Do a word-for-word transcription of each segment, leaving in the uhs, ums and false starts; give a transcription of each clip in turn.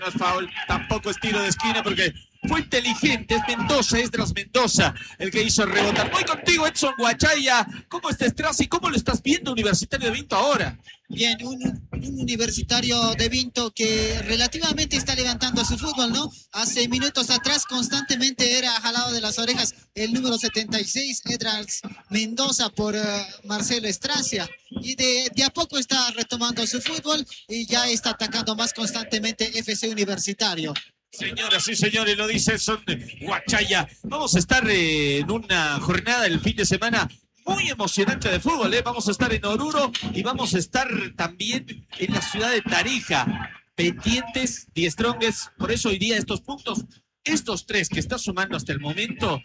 No es foul, tampoco es tiro de esquina porque fue inteligente. Es Mendoza, Esdras Mendoza el que hizo rebotar. Voy contigo, Edson Huachaya. ¿Cómo estás, Tracy? ¿Cómo lo estás viendo, Universitario de Vinto, ahora? Bien, un, un Universitario de Vinto que relativamente está levantando su fútbol, ¿no? Hace minutos atrás constantemente era jalado de las orejas el número setenta y seis, Esdras Mendoza, por uh, Marcelo Estracia. Y de, de a poco está retomando su fútbol y ya está atacando más constantemente F C Universitario. Señoras y señores, lo dice Edson Huachaya. Vamos a estar eh, en una jornada el fin de semana muy emocionante de fútbol, ¿eh? Vamos a estar en Oruro y vamos a estar también en la ciudad de Tarija. Pendientes, Die Strongest. Por eso hoy día estos puntos, estos tres que está sumando hasta el momento,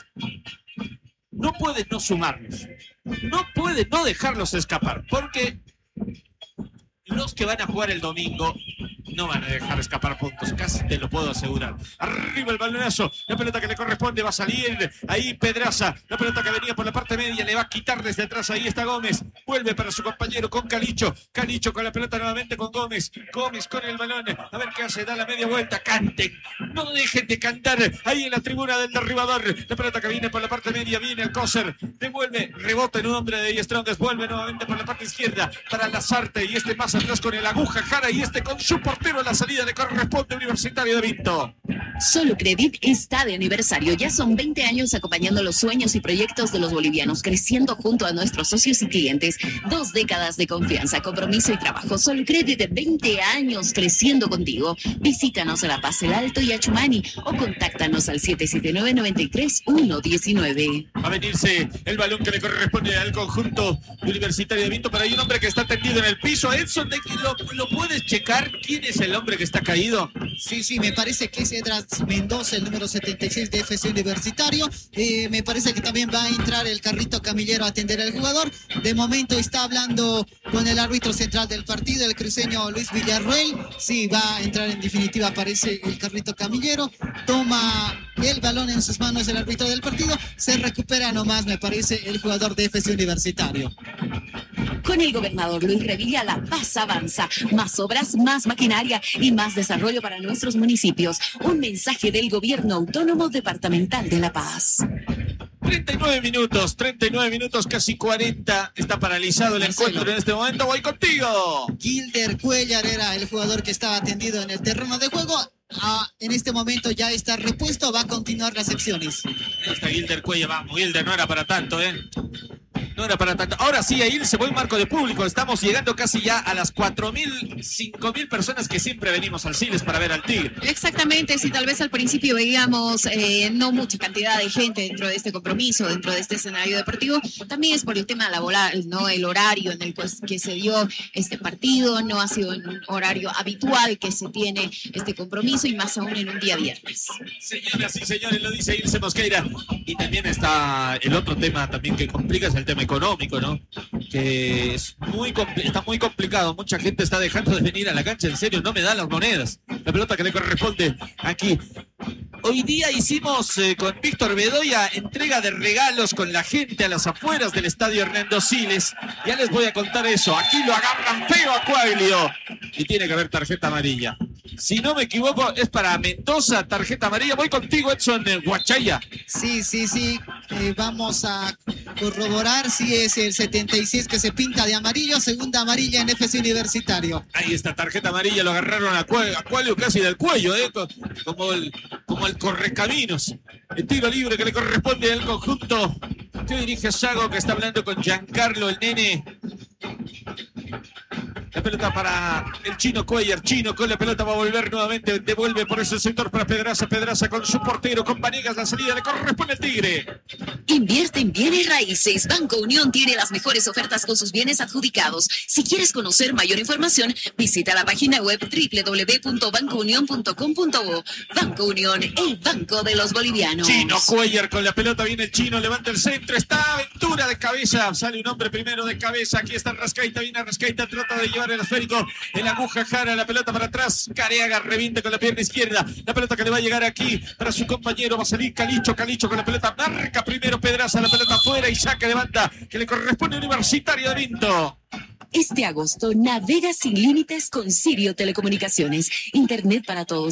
no pueden no sumarlos. No pueden no dejarlos escapar, porque los que van a jugar el domingo no van a dejar escapar puntos, casi te lo puedo asegurar. Arriba el balonazo, la pelota que le corresponde va a salir ahí Pedraza, la pelota que venía por la parte media le va a quitar desde atrás, ahí está Gómez, vuelve para su compañero con Calicho, Calicho con la pelota nuevamente con Gómez, Gómez con el balón, a ver qué hace, da la media vuelta, canten, no dejen de cantar ahí en la tribuna del derribador, la pelota que viene por la parte media, viene el Coser, devuelve, rebota en un hombre de Die Strongest, vuelve nuevamente por la parte izquierda para Lazarte y este más atrás con el Aguja Jara y este con su portero a la salida le corresponde Universitario de Vinto. Solucredit está de aniversario. Ya son veinte años acompañando los sueños y proyectos de los bolivianos, creciendo junto a nuestros socios y clientes. Dos décadas de confianza, compromiso y trabajo. Solucredit, veinte años creciendo contigo. Visítanos a La Paz, El Alto y Achumani o contáctanos al siete siete nueve, nueve tres, uno uno nueve. Va a venirse el balón que le corresponde al conjunto Universitario de Vinto, pero hay un hombre que está tendido en el piso. Edson, ¿lo, lo puedes checar? ¿Quién es el hombre que está caído? Sí, sí, me parece que es Esdras Mendoza, el número setenta y seis de F C Universitario. Eh, me parece que también va a entrar el carrito camillero a atender al jugador. De momento está hablando con el árbitro central del partido, el cruceño Luis Villarroel. Sí, va a entrar en definitiva, aparece el carrito camillero. Toma el balón en sus manos el árbitro del partido. Se recupera nomás, me parece, el jugador de F C Universitario. Con el gobernador Luis Revilla, La Paz avanza. Más obras, más maquinaria y más desarrollo para nuestros municipios. Un mensaje del Gobierno Autónomo Departamental de La Paz. treinta y nueve minutos, treinta y nueve minutos, casi cuarenta. Está paralizado el Marcelo. encuentro en este momento. Voy contigo. Gilder Cuellar era el jugador que estaba atendido en el terreno de juego. Ah, en este momento ya está repuesto, va a continuar las secciones. Ahí está Gilder Cuellar, vamos, Gilder, no era para tanto, ¿eh? No era para tanto. Ahora sí, ahí se fue el marco de público. Estamos llegando casi ya a las cuatro mil, cinco mil personas que siempre venimos al Siles para ver al Tigre. Exactamente, si tal vez al principio veíamos eh, no mucha cantidad de gente dentro de este compromiso, dentro de este escenario deportivo, también es por el tema laboral, ¿no? El horario en el pues, que se dio este partido, no ha sido en un horario habitual que se tiene este compromiso y más aún en un día viernes. Señoras y señores, lo dice Ilse Mosqueira. Y también está el otro tema también que complica, es el tema económico, ¿no? Que es muy está muy complicado. Mucha gente está dejando de venir a la cancha. En serio, no me dan las monedas. La pelota que le corresponde aquí. Hoy día hicimos eh, con Víctor Bedoya entrega de regalos con la gente a las afueras del estadio Hernando Siles. Ya les voy a contar eso. Aquí lo agarran feo a Coaglio. Y tiene que haber tarjeta amarilla. Si no me equivoco, es para Mendoza, tarjeta amarilla. Voy contigo, Edson Huachaya. Sí, sí, sí. Eh, vamos a corroborar si es el setenta y seis que se pinta de amarillo. Segunda amarilla en F C Universitario. Ahí está, tarjeta amarilla. Lo agarraron a Coaglio casi del cuello, ¿eh? Como el, como el correcaminos. El tiro libre que le corresponde al conjunto que dirige Sago, que está hablando con Giancarlo, el nene. La pelota para el Chino Cuellar. Chino con la pelota va a volver nuevamente. Devuelve por ese sector para Pedraza. Pedraza con su portero, con Vanegas. La salida le corresponde al Tigre. Invierte en bienes raíces. Banco Unión tiene las mejores ofertas con sus bienes adjudicados. Si quieres conocer mayor información, visita la página web doble u doble u doble u punto banco unión punto com punto bo. Banco Unión, el banco de los bolivianos. Chino Cuellar con la pelota. Viene el Chino, levanta el centro. Está Aventura de cabeza. Sale un hombre primero de cabeza. Aquí está Rascaita. Viene Rascaita. Trata de llevar el esférico. El Aguja Jara. La pelota para atrás. Careaga revienta con la pierna izquierda. La pelota que le va a llegar aquí para su compañero. Va a salir Calicho. Calicho con la pelota. Marca primero Pedraza. La pelota afuera y saque de banda que le corresponde a Universitario de Vinto. Este agosto navega sin límites con Sirio Telecomunicaciones. Internet para todos.